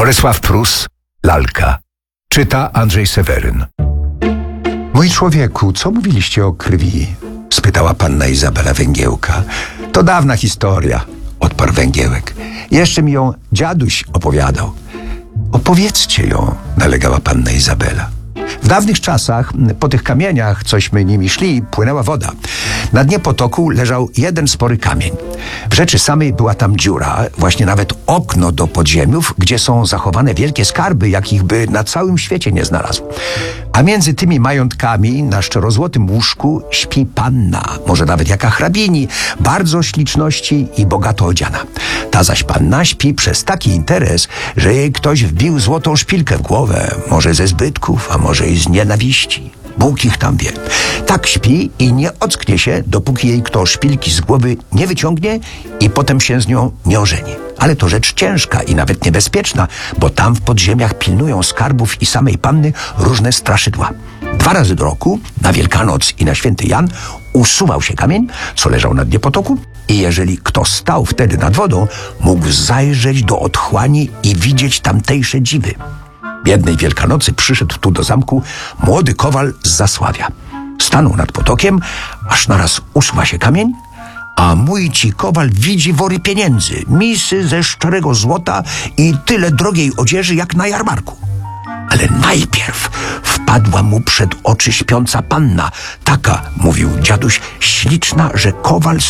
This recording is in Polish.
Borysław Prus, Lalka. Czyta Andrzej Seweryn. Mój człowieku, co mówiliście o krwi? Spytała panna Izabela Węgiełka. To dawna historia, odparł Węgiełek. Jeszcze mi ją dziaduś opowiadał. Opowiedzcie ją, nalegała panna Izabela. W dawnych czasach po tych kamieniach, cośmy nimi szli, płynęła woda. Na dnie potoku leżał jeden spory kamień. W rzeczy samej była tam dziura, właśnie nawet okno do podziemiów, gdzie są zachowane wielkie skarby, jakich by na całym świecie nie znalazł. A między tymi majątkami na szczerozłotym łóżku śpi panna, może nawet jaka hrabini, bardzo śliczności i bogato odziana. Ta zaś panna śpi przez taki interes, że jej ktoś wbił złotą szpilkę w głowę, może ze zbytków, a może i z nienawiści. Bóg ich tam wie. Tak śpi i nie ocknie się, dopóki jej kto szpilki z głowy nie wyciągnie i potem się z nią nie ożeni. Ale to rzecz ciężka i nawet niebezpieczna, bo tam w podziemiach pilnują skarbów i samej panny różne straszydła. 2 razy do roku, na Wielkanoc i na Święty Jan, usuwał się kamień, co leżał na dnie potoku, i jeżeli kto stał wtedy nad wodą, mógł zajrzeć do otchłani i widzieć tamtejsze dziwy. Jednej Wielkanocy przyszedł tu do zamku młody kowal z Zasławia. Stanął nad potokiem, aż naraz usuwa się kamień, a mój ci kowal widzi wory pieniędzy, misy ze szczerego złota i tyle drogiej odzieży jak na jarmarku. Ale najpierw wpadła mu przed oczy śpiąca panna, taka, mówił dziaduś, śliczna, że kowal